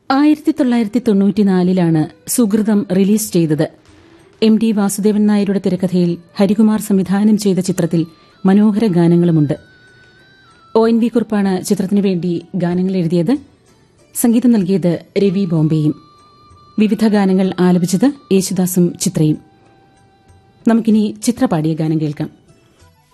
1994 സുഹൃതം release ചെയ്തത്. MD Vasudevan നായരുടെ തിരക്കഥയിൽ ഹരികുമാർ സംവിധാനം ചെയ്ത ചിത്രത്തിൽ മനോഹര ഗാനങ്ങളുമുണ്ട്. ONV കുറുപ്പാണ് ചിത്രത്തിനുവേണ്ടി ഗാനങ്ങൾ എഴുതിയത്. സംഗീതം നൽകിയത് രവി ബോംബെയും. വിവിധ ഗാനങ്ങൾ ആലപിച്ചത് യേശുദാസും ചിത്രയും. നമുക്കിനി ചിത്ര പാടിയ ഗാനം കേൾക്കാം.